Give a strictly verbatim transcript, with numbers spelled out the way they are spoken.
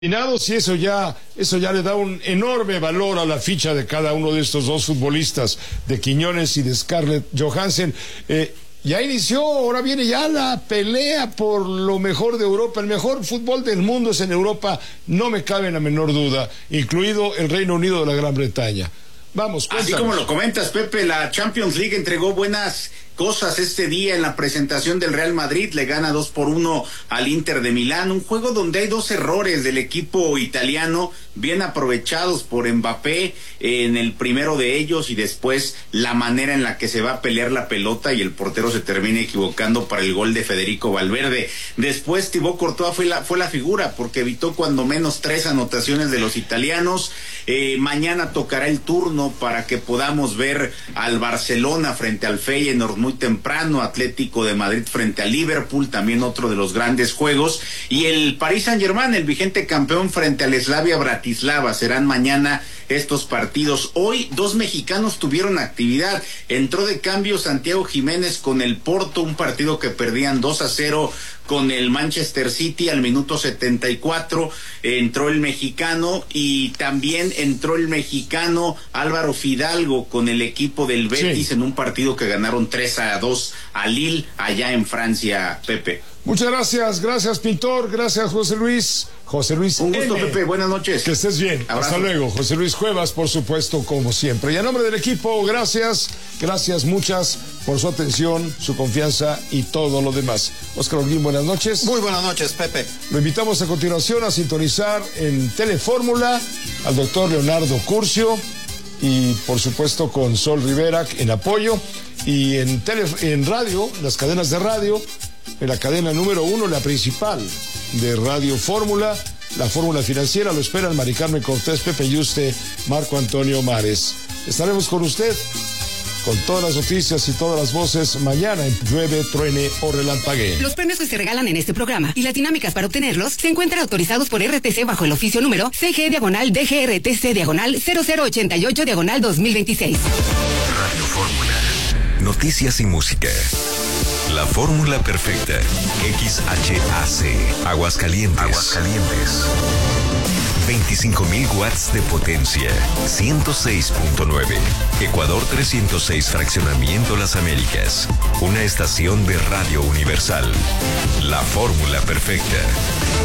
Y eso ya, eso ya le da un enorme valor a la ficha de cada uno de estos dos futbolistas, de Quiñones y de Scarlett Johansson. Eh, ya inició, ahora viene ya la pelea por lo mejor de Europa. El mejor fútbol del mundo es en Europa, no me cabe la menor duda, incluido el Reino Unido de la Gran Bretaña. Vamos, cuéntanos. Así como lo comentas, Pepe, la Champions League entregó buenas cosas este día en la presentación del Real Madrid. Le gana dos por uno al Inter de Milán, un juego donde hay dos errores del equipo italiano bien aprovechados por Mbappé en el primero de ellos, y después la manera en la que se va a pelear la pelota y el portero se termina equivocando para el gol de Federico Valverde. Después Thibaut Courtois fue la, fue la figura porque evitó cuando menos tres anotaciones de los italianos. Eh, mañana tocará el turno para que podamos ver al Barcelona frente al Feyenoord muy temprano, Atlético de Madrid frente al Liverpool, también otro de los grandes juegos, y el Paris Saint-Germain, el vigente campeón, frente al Slavia Bratislava. Serán mañana estos partidos. Hoy dos mexicanos tuvieron actividad. Entró de cambio Santiago Jiménez con el Porto, un partido que perdían dos a cero con el Manchester City. Al minuto setenta y cuatro entró el mexicano, y también entró el mexicano Álvaro Fidalgo con el equipo del Betis, sí, en un partido que ganaron tres a dos a Lille allá en Francia, Pepe. Muchas gracias, gracias Pintor, gracias José Luis. José Luis Un gusto, M. Pepe, buenas noches. Que estés bien. Abrazo. Hasta luego. José Luis Cuevas, por supuesto, como siempre. Y a nombre del equipo, gracias, gracias muchas por su atención, su confianza y todo lo demás. Oscar Holguín, buenas noches. Muy buenas noches, Pepe. Lo invitamos a continuación a sintonizar en Telefórmula al doctor Leonardo Curcio, y por supuesto con Sol Rivera en apoyo, y en, tele, en radio, las cadenas de radio, en la cadena número uno, la principal de Radio Fórmula, la Fórmula Financiera. Lo esperan Mari Carmen Cortés, Pepe Yuste, Marco Antonio Mares. Estaremos con usted con todas las noticias y todas las voces mañana en Llueve, Truene o Relampaguee. Los premios que se regalan en este programa y las dinámicas para obtenerlos se encuentran autorizados por R T C bajo el oficio número C G diagonal D G R T C diagonal cero cero ochenta y ocho diagonal dos mil veintiséis. Radio Fórmula. Noticias y música. La fórmula perfecta. X H A C. Aguascalientes. Aguascalientes. veinticinco mil watts de potencia. ciento seis punto nueve. Ecuador trescientos seis, Fraccionamiento Las Américas. Una estación de Radio Universal. La fórmula perfecta.